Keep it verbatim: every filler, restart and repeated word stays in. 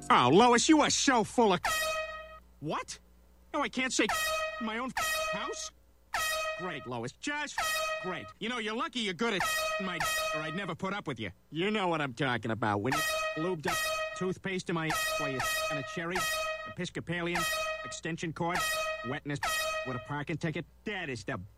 Oh, Lois, you are so full of... What? No, I can't say in my own house? Great, Lois. Just great. You know, you're lucky you're good at my... or I'd never put up with you. You know what I'm talking about. When you lubed up toothpaste in my... while you and a cherry, Episcopalian, extension cord, wetness with a parking ticket. That is the